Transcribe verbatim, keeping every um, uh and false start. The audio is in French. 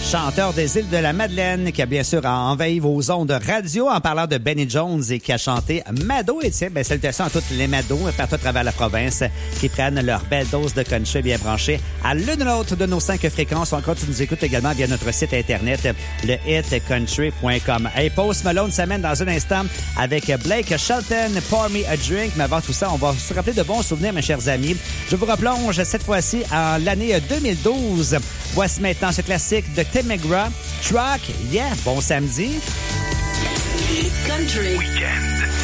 chanteur des îles de la Madeleine, qui a bien sûr envahi vos ondes radio en parlant de Benny Jones et qui a chanté Mado. Et tiens, ben, salutations à toutes les Mados partout à travers la province qui prennent leur belle dose de country bien branchée à l'une ou l'autre de nos cinq fréquences. Encore, tu nous écoutes également via notre site internet, le hit country point com. Hey, Post Malone s'amène dans un instant avec Blake Shelton, Pour Me a Drink. Mais avant tout ça, on va se rappeler de bons souvenirs, mes chers amis. Je vous replonge cette fois-ci en l'année deux mille douze. Voici maintenant ce classique de Tim McGraw, Truck. Yeah, bon samedi. Country. Weekend.